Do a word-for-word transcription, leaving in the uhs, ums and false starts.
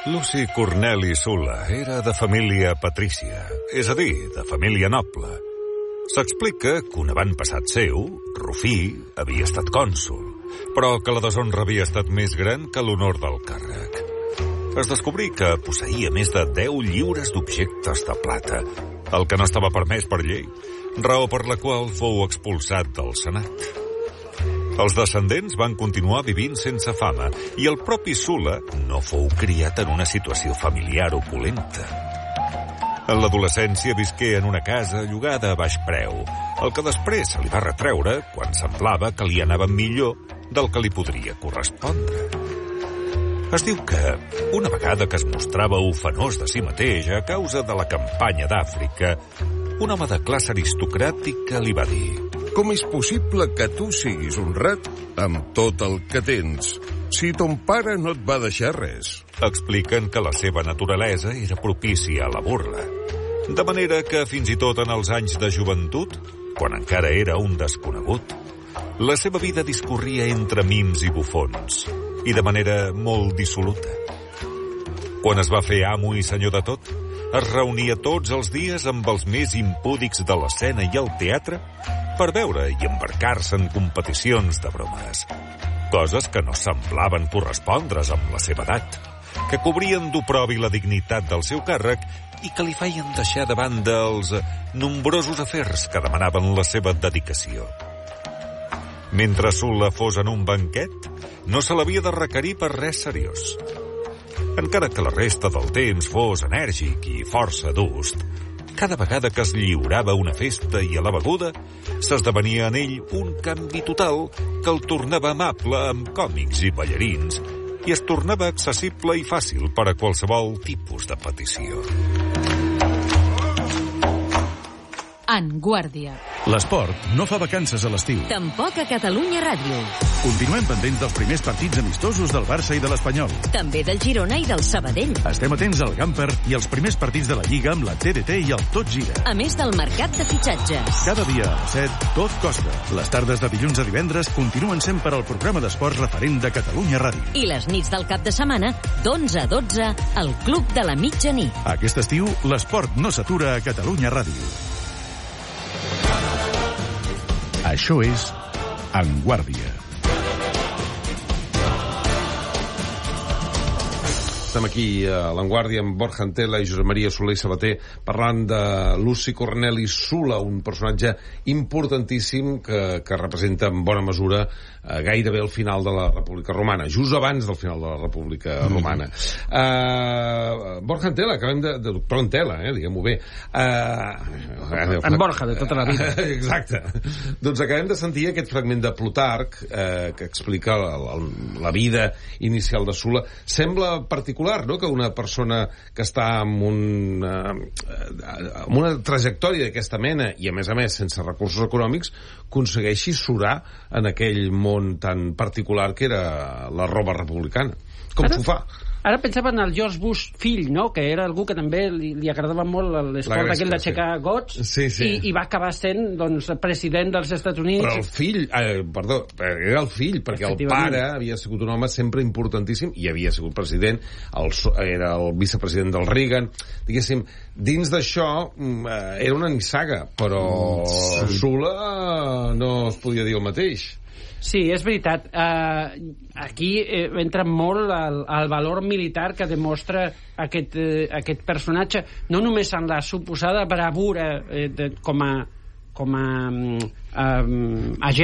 Luci Corneli Sula era de família patrícia, és a dir, de família noble. S'explica que un avantpassat seu, Rufí, havia estat cònsol, però que la deshonra havia estat més gran que l'honor del càrrec. Es descobrí que posseïa més de deu lliures d'objectes de plata, el que no estava permès per llei, raó per la qual fou expulsat del Senat. Els descendents van continuar vivint sense fama i el propi Sula no fou criat en una situació familiar opulenta. En l'adolescència visqué en una casa llogada a baix preu, el que després se li va retreure quan semblava que li anava millor del que li podria correspondre. Es diu que, una vegada que es mostrava ufanós de si mateix a causa de la campanya d'Àfrica, un home de classe aristocràtica li va dir: com és possible que tu siguis honrat amb tot el que tens, si ton pare no et va deixar res? Expliquen que la seva naturalesa era propícia a la burla. De manera que, fins i tot en els anys de joventut, quan encara era un desconegut, la seva vida discorria entre mims i bufons, i de manera molt dissoluta. Quan es va fer amo i senyor de tot, es reunia tots els dies amb els més impúdics de l'escena i el teatre per veure i embarcar-se en competicions de bromes, coses que no semblaven correspondre's amb la seva edat, que cobrien d'oprobi la dignitat del seu càrrec i que li feien deixar de banda els nombrosos afers que demanaven la seva dedicació. Mentre Sula fos en un banquet, no se l'havia de requerir per res seriós. Encara que la resta del temps fos enèrgic i força dust, cada vegada que es lliurava una festa i a la beguda, s'esdevenia en ell un canvi total que el tornava amable amb còmics i ballarins i es tornava accessible i fàcil per a qualsevol tipus de petició. En Guàrdia. L'esport no fa vacances a l'estiu. Tampoc a Catalunya Ràdio. Continuem pendents dels primers partits amistosos del Barça i de l'Espanyol. També del Girona i del Sabadell. Estem atents al Gamper i als primers partits de la Lliga amb la T D T i el Tot Gira. A més del mercat de fitxatges. Cada dia a les set, Tot Costa. Les tardes de dilluns a divendres continuen sent per al programa d'esports referent de Catalunya Ràdio. I les nits del cap de setmana, d'onze a dotze, al Club de la Mitjanit. Aquest estiu, l'esport no s'atura a Catalunya Ràdio. Això és En Guàrdia. Estem aquí a l'Enguàrdia amb Borja Antela i Josep Maria Soler i Sabater parlant de Luci Corneli Sula, un personatge importantíssim que, que representa en bona mesura eh, gairebé el final de la República Romana, just abans del final de la República mm. Romana. Uh, Borja Antela, acabem de... de però Antela, eh, diguem-ho bé. Uh, en Borja, de tota la vida. Exacte. Doncs acabem de sentir aquest fragment de Plutarc eh, que explica la, la, la vida inicial de Sula. Sembla particular, no?, que una persona que està amb, un, uh, amb una trajectòria d'aquesta mena i, a més a més, sense recursos econòmics, aconsegueixi surar en aquell món tan particular que era la Roma republicana. Com s'ho fa? Ara pensava en el George Bush fill, no?, que era algú que també li, li agradava molt l'esport aquell d'aixecar sí. gots, sí, sí. I, i va acabar sent, doncs, president dels Estats Units. Però el fill, eh, perdó, era el fill, perquè el pare havia sigut un home sempre importantíssim i havia sigut president, el, era el vicepresident del Reagan, diguéssim, dins d'això eh, era una nissaga, però sí. Sula no es podia dir el mateix. Sí, és veritat. Uh, aquí eh, entra molt el, el valor militar que demostra aquest, eh, aquest personatge, no només en la suposada bravura eh, de, com a, com a um, um, agent